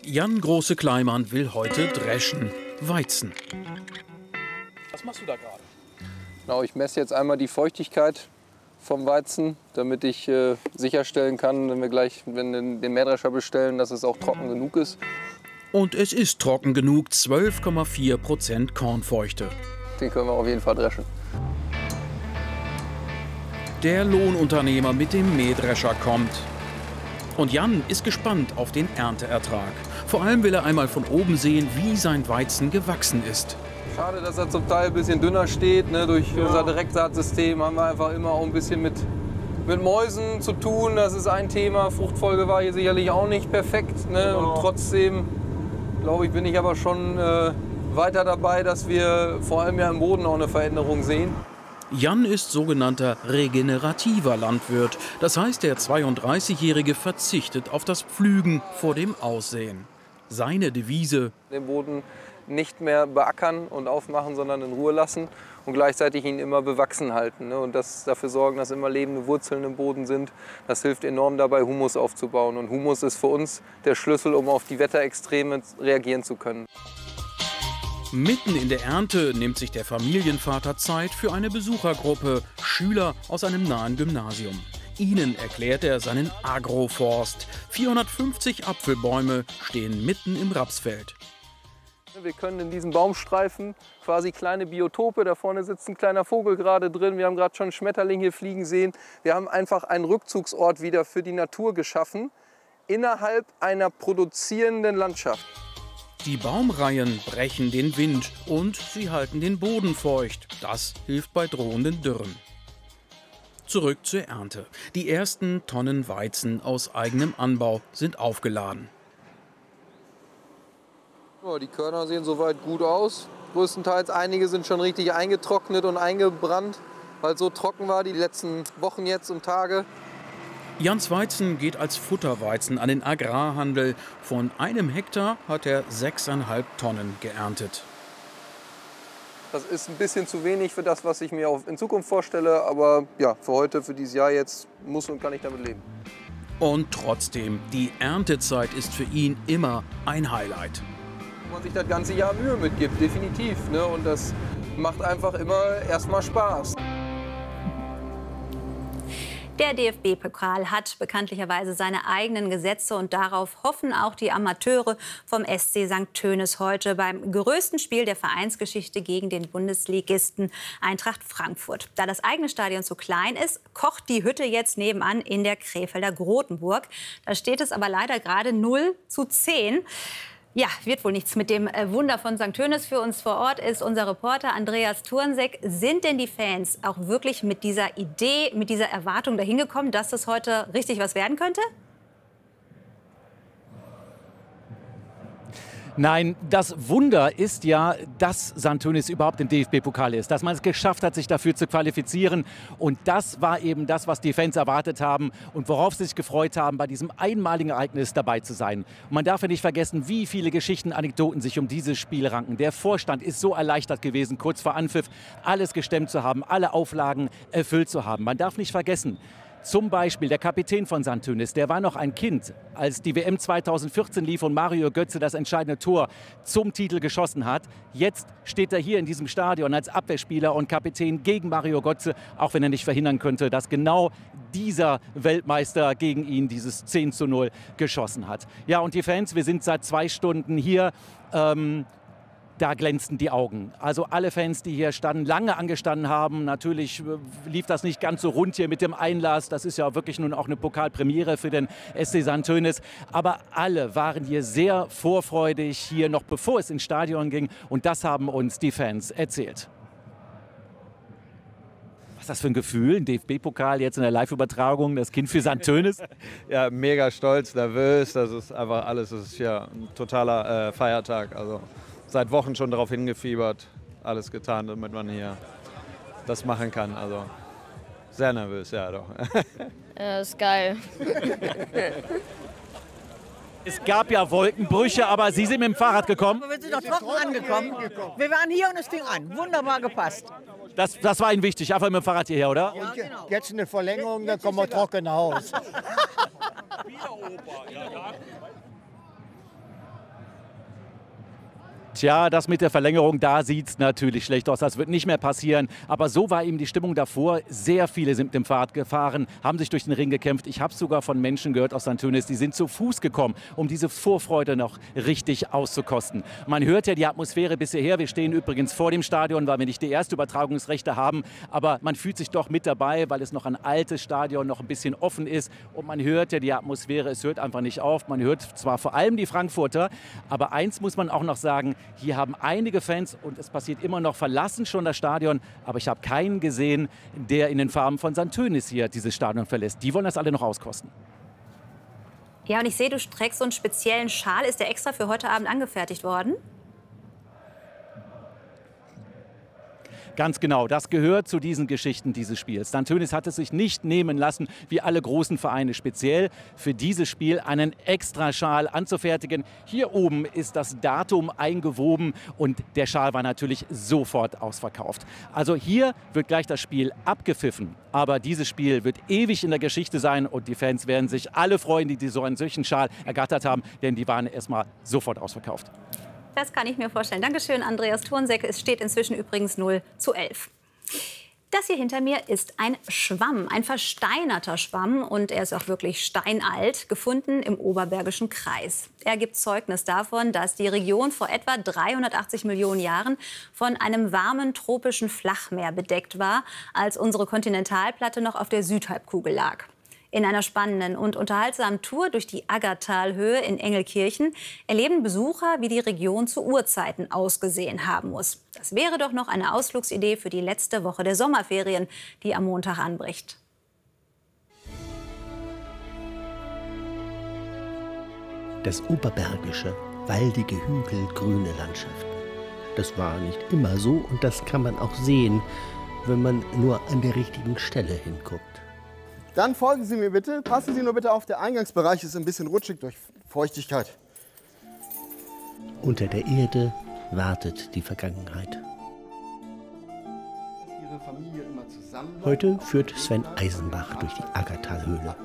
Jan Große-Kleimann will heute dreschen, Weizen. Was machst du da gerade? Genau, ich messe jetzt einmal die Feuchtigkeit vom Weizen, damit ich sicherstellen kann, wenn wir den Mähdrescher bestellen, dass es auch trocken genug ist. Und es ist trocken genug, 12,4% Kornfeuchte. Den können wir auf jeden Fall dreschen. Der Lohnunternehmer mit dem Mähdrescher kommt. Und Jan ist gespannt auf den Ernteertrag. Vor allem will er einmal von oben sehen, wie sein Weizen gewachsen ist. Schade, dass er zum Teil ein bisschen dünner steht. Ne? Durch unser Direktsaatsystem haben wir einfach immer auch ein bisschen mit Mäusen zu tun. Das ist ein Thema. Fruchtfolge war hier sicherlich auch nicht perfekt. Ne? Und trotzdem, glaube ich, bin ich aber schon weiter dabei, dass wir vor allem ja im Boden auch eine Veränderung sehen. Jan ist sogenannter regenerativer Landwirt. Das heißt, der 32-Jährige verzichtet auf das Pflügen vor dem Aussehen. Seine Devise: Den Boden nicht mehr beackern und aufmachen, sondern in Ruhe lassen und gleichzeitig ihn immer bewachsen halten. Ne? Und dafür sorgen, dass immer lebende Wurzeln im Boden sind. Das hilft enorm dabei, Humus aufzubauen. Und Humus ist für uns der Schlüssel, um auf die Wetterextreme reagieren zu können. Mitten in der Ernte nimmt sich der Familienvater Zeit für eine Besuchergruppe, Schüler aus einem nahen Gymnasium. Ihnen erklärt er seinen Agroforst. 450 Apfelbäume stehen mitten im Rapsfeld. Wir können in diesem Baumstreifen quasi kleine Biotope, da vorne sitzt ein kleiner Vogel gerade drin, wir haben gerade schon einen Schmetterling hier fliegen sehen. Wir haben einfach einen Rückzugsort wieder für die Natur geschaffen, innerhalb einer produzierenden Landschaft. Die Baumreihen brechen den Wind und sie halten den Boden feucht. Das hilft bei drohenden Dürren. Zurück zur Ernte. Die ersten Tonnen Weizen aus eigenem Anbau sind aufgeladen. Ja, die Körner sehen soweit gut aus. Größtenteils, einige sind schon richtig eingetrocknet und eingebrannt, weil es so trocken war die letzten Wochen jetzt und Tage. Jans Weizen geht als Futterweizen an den Agrarhandel. Von einem Hektar hat er 6,5 Tonnen geerntet. Das ist ein bisschen zu wenig für das, was ich mir auch in Zukunft vorstelle. Aber ja, für heute, für dieses Jahr jetzt muss und kann ich damit leben. Und trotzdem, die Erntezeit ist für ihn immer ein Highlight. Wo man sich das ganze Jahr Mühe mitgibt, definitiv. Ne? Und das macht einfach immer erstmal Spaß. Der DFB-Pokal hat bekanntlicherweise seine eigenen Gesetze und darauf hoffen auch die Amateure vom SC St. Tönis heute beim größten Spiel der Vereinsgeschichte gegen den Bundesligisten Eintracht Frankfurt. Da das eigene Stadion zu klein ist, kocht die Hütte jetzt nebenan in der Krefelder Grotenburg. Da steht es aber leider gerade 0:10. Ja, wird wohl nichts mit dem Wunder von St. Tönis. Für uns vor Ort ist unser Reporter Andreas Thurnseck. Sind denn die Fans auch wirklich mit dieser Idee, mit dieser Erwartung dahin gekommen, dass das heute richtig was werden könnte? Nein, das Wunder ist ja, dass St. Tönis überhaupt im DFB-Pokal ist. Dass man es geschafft hat, sich dafür zu qualifizieren. Und das war eben das, was die Fans erwartet haben und worauf sie sich gefreut haben, bei diesem einmaligen Ereignis dabei zu sein. Und man darf ja nicht vergessen, wie viele Geschichten, Anekdoten sich um dieses Spiel ranken. Der Vorstand ist so erleichtert gewesen, kurz vor Anpfiff alles gestemmt zu haben, alle Auflagen erfüllt zu haben. Man darf nicht vergessen, zum Beispiel der Kapitän von St. Tönis, der war noch ein Kind, als die WM 2014 lief und Mario Götze das entscheidende Tor zum Titel geschossen hat. Jetzt steht er hier in diesem Stadion als Abwehrspieler und Kapitän gegen Mario Götze, auch wenn er nicht verhindern könnte, dass genau dieser Weltmeister gegen ihn dieses 10:0 geschossen hat. Ja, und die Fans, wir sind seit 2 Stunden hier. Da glänzten die Augen. Also alle Fans, die hier standen, lange angestanden haben. Natürlich lief das nicht ganz so rund hier mit dem Einlass. Das ist ja wirklich nun auch eine Pokalpremiere für den SC St. Tönis. Aber alle waren hier sehr vorfreudig, hier noch bevor es ins Stadion ging. Und das haben uns die Fans erzählt. Was ist das für ein Gefühl? Ein DFB-Pokal jetzt in der Live-Übertragung, das Kind für St. Tönis? Ja, mega stolz, nervös. Das ist einfach alles. Das ist ja ein totaler Feiertag. Also seit Wochen schon darauf hingefiebert, alles getan, damit man hier das machen kann. Also sehr nervös, ja doch. Ja, ist geil. Es gab ja Wolkenbrüche, aber Sie sind mit dem Fahrrad gekommen. Wir sind doch trocken angekommen. Wir waren hier und es fing an. Wunderbar gepasst. Das war Ihnen wichtig, einfach mit dem Fahrrad hierher, oder? Ja, genau. Jetzt eine Verlängerung, dann kommen wir trocken nach Hause. Tja, das mit der Verlängerung, da sieht es natürlich schlecht aus. Das wird nicht mehr passieren. Aber so war eben die Stimmung davor. Sehr viele sind mit dem Fahrrad gefahren, haben sich durch den Ring gekämpft. Ich habe sogar von Menschen gehört aus St. Tönis, die sind zu Fuß gekommen, um diese Vorfreude noch richtig auszukosten. Man hört ja die Atmosphäre bis hierher. Wir stehen übrigens vor dem Stadion, weil wir nicht die erste Übertragungsrechte haben. Aber man fühlt sich doch mit dabei, weil es noch ein altes Stadion noch ein bisschen offen ist. Und man hört ja die Atmosphäre, es hört einfach nicht auf. Man hört zwar vor allem die Frankfurter, aber eins muss man auch noch sagen, hier haben einige Fans, und es passiert immer noch, verlassen schon das Stadion. Aber ich habe keinen gesehen, der in den Farben von St. Tönis hier dieses Stadion verlässt. Die wollen das alle noch auskosten. Ja, und ich sehe, du trägst so einen speziellen Schal. Ist der extra für heute Abend angefertigt worden? Ganz genau, das gehört zu diesen Geschichten dieses Spiels. St. Tönis hat es sich nicht nehmen lassen, wie alle großen Vereine, speziell für dieses Spiel einen Extraschal anzufertigen. Hier oben ist das Datum eingewoben und der Schal war natürlich sofort ausverkauft. Also hier wird gleich das Spiel abgepfiffen. Aber dieses Spiel wird ewig in der Geschichte sein und die Fans werden sich alle freuen, die so einen solchen Schal ergattert haben, denn die waren erstmal sofort ausverkauft. Das kann ich mir vorstellen. Dankeschön, Andreas Thurnsecke. Es steht inzwischen übrigens 0:11. Das hier hinter mir ist ein Schwamm, ein versteinerter Schwamm. Und er ist auch wirklich steinalt, gefunden im Oberbergischen Kreis. Er gibt Zeugnis davon, dass die Region vor etwa 380 Millionen Jahren von einem warmen tropischen Flachmeer bedeckt war, als unsere Kontinentalplatte noch auf der Südhalbkugel lag. In einer spannenden und unterhaltsamen Tour durch die Aggertalhöhe in Engelkirchen erleben Besucher, wie die Region zu Urzeiten ausgesehen haben muss. Das wäre doch noch eine Ausflugsidee für die letzte Woche der Sommerferien, die am Montag anbricht. Das oberbergische, waldige Hügel, grüne Landschaft. Das war nicht immer so und das kann man auch sehen, wenn man nur an der richtigen Stelle hinguckt. Dann folgen Sie mir bitte. Passen Sie nur bitte auf, der Eingangsbereich ist ein bisschen rutschig durch Feuchtigkeit. Unter der Erde wartet die Vergangenheit. Heute führt Sven Eisenbach durch die Aggertalhöhle.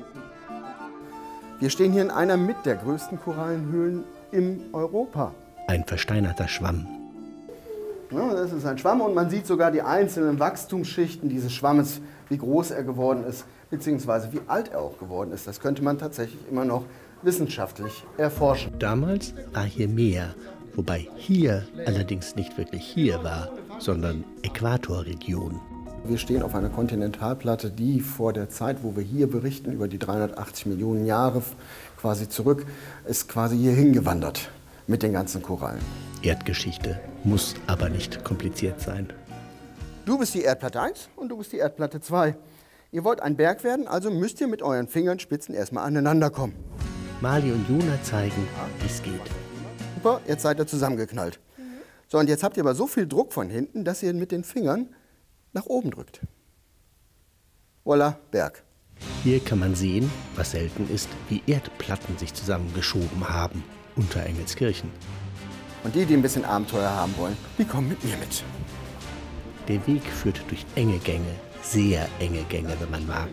Wir stehen hier in einer mit der größten Korallenhöhlen in Europa. Ein versteinerter Schwamm. Ja, das ist ein Schwamm und man sieht sogar die einzelnen Wachstumsschichten dieses Schwammes, wie groß er geworden ist, beziehungsweise wie alt er auch geworden ist. Das könnte man tatsächlich immer noch wissenschaftlich erforschen. Damals war hier Meer, wobei hier allerdings nicht wirklich hier war, sondern Äquatorregion. Wir stehen auf einer Kontinentalplatte, die vor der Zeit, wo wir hier berichten, über die 380 Millionen Jahre quasi zurück, ist quasi hier hingewandert mit den ganzen Korallen. Erdgeschichte muss aber nicht kompliziert sein. Du bist die Erdplatte 1 und du bist die Erdplatte 2. Ihr wollt ein Berg werden, also müsst ihr mit euren Fingerspitzen erstmal aneinander kommen. Mali und Jona zeigen, wie es geht. Super, jetzt seid ihr zusammengeknallt. So, und jetzt habt ihr aber so viel Druck von hinten, dass ihr mit den Fingern nach oben drückt. Voilà, Berg. Hier kann man sehen, was selten ist, wie Erdplatten sich zusammengeschoben haben unter Engelskirchen. Und die ein bisschen Abenteuer haben wollen, die kommen mit mir mit. Der Weg führt durch enge Gänge, sehr enge Gänge, wenn man mag.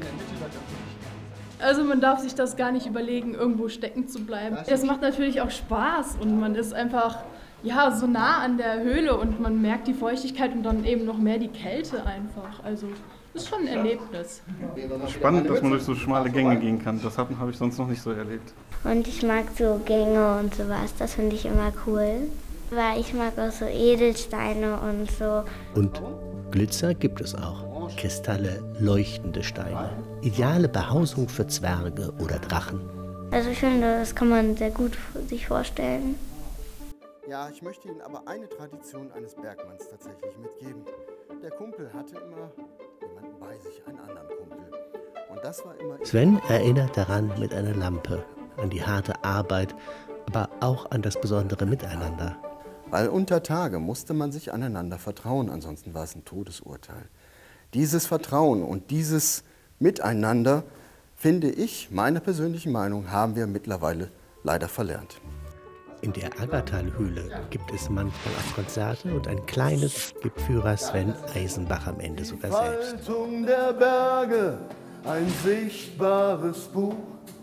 Also man darf sich das gar nicht überlegen, irgendwo stecken zu bleiben. Es macht natürlich auch Spaß und man ist einfach ja, so nah an der Höhle und man merkt die Feuchtigkeit und dann eben noch mehr die Kälte einfach. Also das ist schon ein Erlebnis. Spannend, dass man durch so schmale Gänge gehen kann. Das habe ich sonst noch nicht so erlebt. Und ich mag so Gänge und sowas, das finde ich immer cool. Weil ich mag auch so Edelsteine und so. Und Glitzer gibt es auch. Kristalle, leuchtende Steine. Ideale Behausung für Zwerge oder Drachen. Also ich finde, das kann man sehr gut sich vorstellen. Ja, ich möchte Ihnen aber eine Tradition eines Bergmanns tatsächlich mitgeben. Der Kumpel hatte immer jemanden bei sich, einen anderen Kumpel. Und das war immer... Sven erinnert daran mit einer Lampe, an die harte Arbeit, aber auch an das besondere Miteinander. Weil unter Tage musste man sich aneinander vertrauen, ansonsten war es ein Todesurteil. Dieses Vertrauen und dieses Miteinander, finde ich, meiner persönlichen Meinung, haben wir mittlerweile leider verlernt. In der Aggertalhöhle gibt es manchmal auch Konzerte und ein kleines gibt Führer Sven Eisenbach am Ende sogar selbst. Faltung der Berge, ein sichtbares Buch,